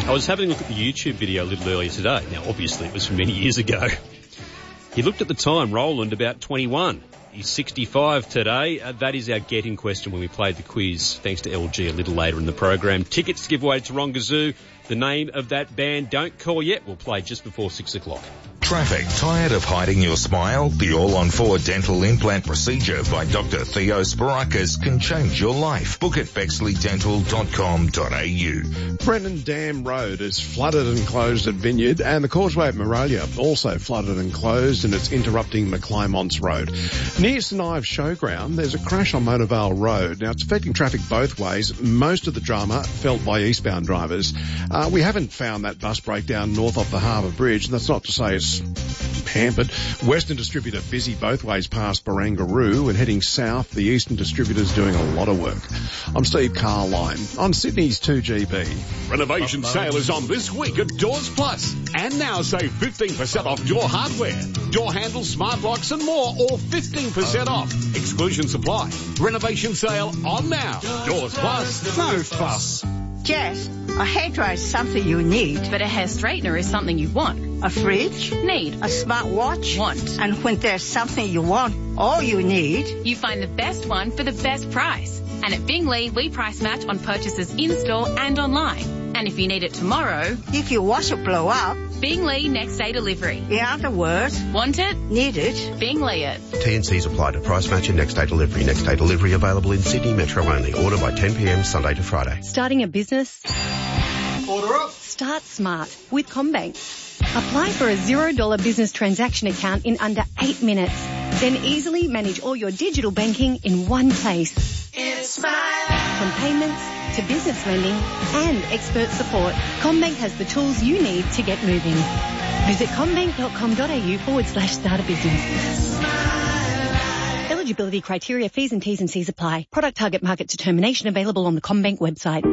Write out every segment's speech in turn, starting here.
I was having a look at the YouTube video a little earlier today. Now, obviously, it was from many years ago. He looked at the time, Roland, about 21. He's 65 today. That is our get-in question when we played the quiz, thanks to LG a little later in the program. Tickets to give away to Taronga Zoo. The name of that band, don't call yet. We'll play just before 6 o'clock. Traffic. Tired of hiding your smile? The all-on-4 dental implant procedure by Dr. Theo Sparakis can change your life. Book at bexleydental.com.au. Brennan Dam Road is flooded and closed at Vineyard, and the Causeway at Moralia also flooded and closed, and it's interrupting McClymonts Road. Near St Ives Showground, there's a crash on Motorvale Road. Now, it's affecting traffic both ways. Most of the drama felt by eastbound drivers. We haven't found that bus breakdown north of the Harbour Bridge. That's not to say it's hampered. Western Distributor busy both ways past Barangaroo, and heading south, the Eastern Distributor's doing a lot of work. I'm Steve Carline on Sydney's 2GB. Renovation sale is on this week at Doors Plus. And now save 15% off door hardware, door handles, smart locks and more, all 15% off. Exclusion supply. Renovation sale on now. Doors Plus. No fuss. Jess, a hairdryer is something you need. But a hair straightener is something you want. A fridge? Need. A smartwatch? Want. And when there's something you want, all you need... You find the best one for the best price. And at Bingley, we price match on purchases in-store and online. And if you need it tomorrow... If your washer blow up... Bingley next day delivery. In other words... Want it? Need it? Bingley it. T&Cs apply to price match and next day delivery. Next day delivery available in Sydney Metro only. Order by 10 p.m. Sunday to Friday. Starting a business? Order up. Start smart with CommBank. Apply for a $0 business transaction account in under 8 minutes. Then easily manage all your digital banking in one place. It's smart. From payments to business lending and expert support, CommBank has the tools you need to get moving. Visit commbank.com.au/start a business. Eligibility criteria, fees and T's and C's apply. Product target market determination available on the CommBank website.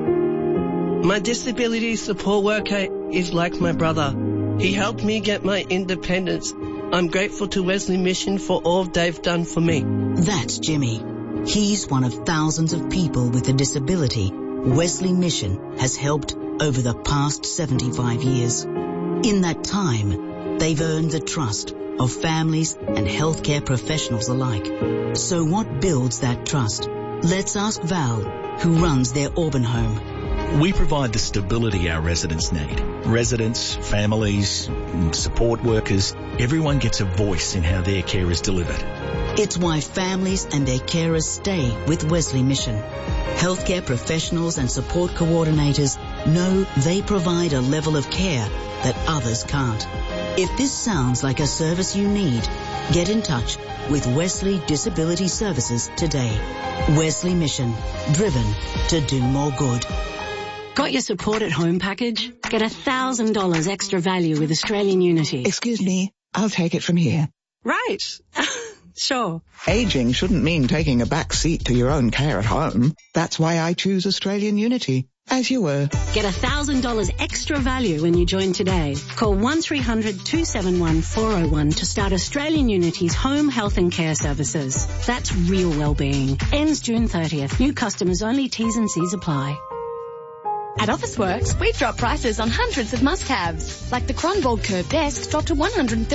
My disability support worker is like my brother. He helped me get my independence. I'm grateful to Wesley Mission for all they've done for me. That's Jimmy. He's one of thousands of people with a disability Wesley Mission has helped over the past 75 years. In that time, they've earned the trust of families and healthcare professionals alike. So what builds that trust? Let's ask Val, who runs their Auburn home. We provide the stability our residents need. Residents, families, support workers, everyone gets a voice in how their care is delivered. It's why families and their carers stay with Wesley Mission. Healthcare professionals and support coordinators know they provide a level of care that others can't. If this sounds like a service you need, get in touch with Wesley Disability Services today. Wesley Mission, driven to do more good. Got your support at home package? Get $1,000 extra value with Australian Unity. Excuse me, I'll take it from here. Right. Sure. Aging shouldn't mean taking a back seat to your own care at home. That's why I choose Australian Unity. As you were. Get $1,000 extra value when you join today. Call 1300 271 401 to start Australian Unity's home health and care services. That's real wellbeing. Ends June 30th. New customers only. T's and C's apply. At Officeworks, we've dropped prices on hundreds of must-haves, like the Cronbold Curve Desk dropped to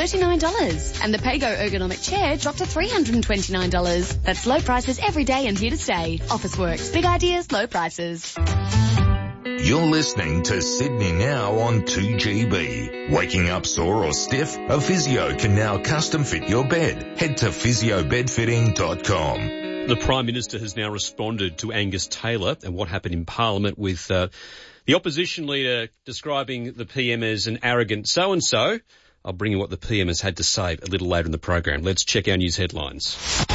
$139, and the Pago Ergonomic Chair dropped to $329. That's low prices every day and here to stay. Officeworks, big ideas, low prices. You're listening to Sydney Now on 2GB. Waking up sore or stiff? A physio can now custom fit your bed. Head to physiobedfitting.com. The Prime Minister has now responded to Angus Taylor and what happened in Parliament with the opposition leader describing the PM as an arrogant so-and-so. I'll bring you what the PM has had to say a little later in the program. Let's check our news headlines.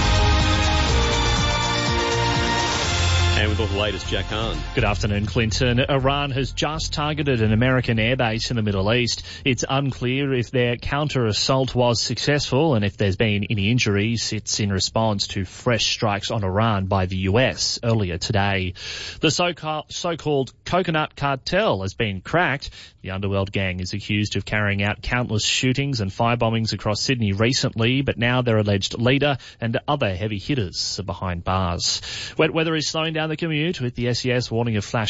And with all the latest, Jack Hahn. Good afternoon, Clinton. Iran has just targeted an American airbase in the Middle East. It's unclear if their counter-assault was successful and if there's been any injuries. It's in response to fresh strikes on Iran by the US earlier today. The so-called Coconut Cartel has been cracked. The underworld gang is accused of carrying out countless shootings and firebombings across Sydney recently, but now their alleged leader and other heavy hitters are behind bars. Wet weather is slowing down the commute, with the SES warning of flash